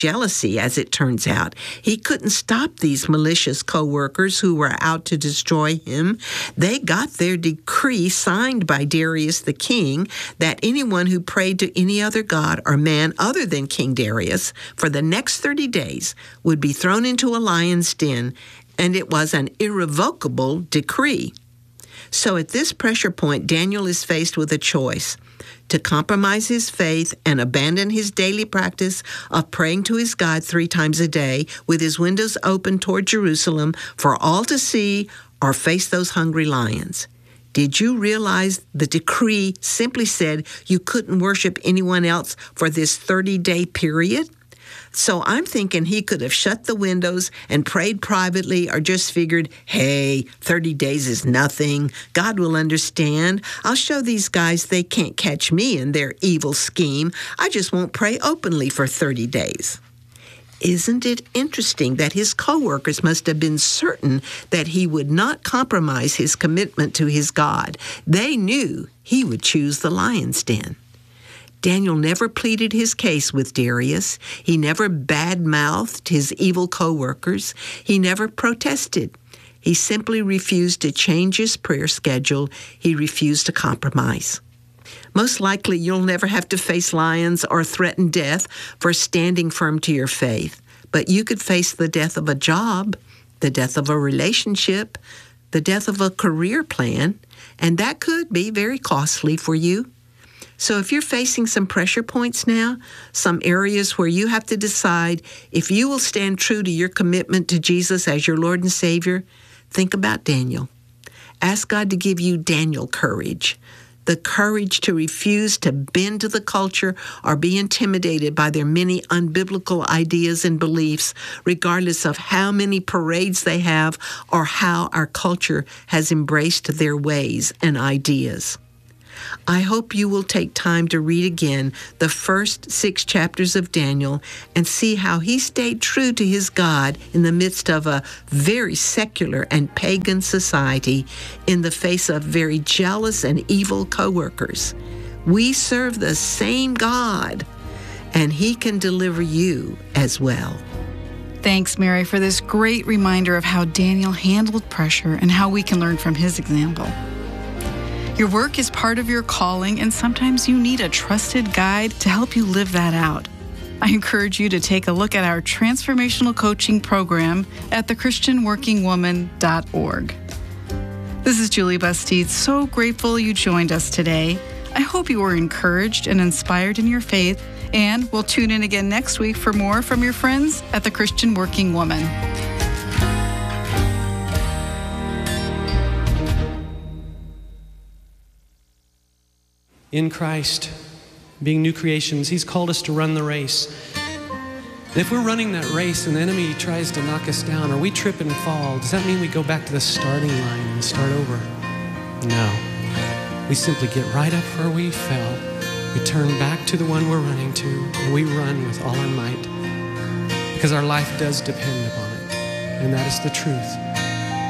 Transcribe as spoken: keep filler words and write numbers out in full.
jealousy, as it turns out. He couldn't stop these malicious co-workers who were out to destroy him. They got their decree signed by Darius the king that anyone who prayed to any other god or man other than King Darius for the next thirty days would be thrown into a lion's den, and it was an irrevocable decree. So at this pressure point, Daniel is faced with a choice: to compromise his faith and abandon his daily practice of praying to his God three times a day with his windows open toward Jerusalem for all to see, or face those hungry lions. Did you realize the decree simply said you couldn't worship anyone else for this thirty-day period? So I'm thinking he could have shut the windows and prayed privately, or just figured, hey, thirty days is nothing. God will understand. I'll show these guys they can't catch me in their evil scheme. I just won't pray openly for thirty days. Isn't it interesting that his co-workers must have been certain that he would not compromise his commitment to his God? They knew he would choose the lion's den. Daniel never pleaded his case with Darius. He never bad-mouthed his evil co-workers. He never protested. He simply refused to change his prayer schedule. He refused to compromise. Most likely, you'll never have to face lions or threaten death for standing firm to your faith. But you could face the death of a job, the death of a relationship, the death of a career plan, and that could be very costly for you. So if you're facing some pressure points now, some areas where you have to decide if you will stand true to your commitment to Jesus as your Lord and Savior, think about Daniel. Ask God to give you Daniel courage, the courage to refuse to bend to the culture or be intimidated by their many unbiblical ideas and beliefs, regardless of how many parades they have or how our culture has embraced their ways and ideas. I hope you will take time to read again the first six chapters of Daniel and see how he stayed true to his God in the midst of a very secular and pagan society, in the face of very jealous and evil co-workers. We serve the same God, and he can deliver you as well. Thanks, Mary, for this great reminder of how Daniel handled pressure and how we can learn from his example. Your work is part of your calling, and sometimes you need a trusted guide to help you live that out. I encourage you to take a look at our transformational coaching program at the christian working woman dot org. This is Julie Bastide. So grateful you joined us today. I hope you were encouraged and inspired in your faith, and we'll tune in again next week for more from your friends at the Christian Working Woman. In Christ, being new creations, he's called us to run the race. And if we're running that race and the enemy tries to knock us down or we trip and fall, does that mean we go back to the starting line and start over? No. We simply get right up where we fell. We turn back to the one we're running to, and we run with all our might, because our life does depend upon it. And that is the truth.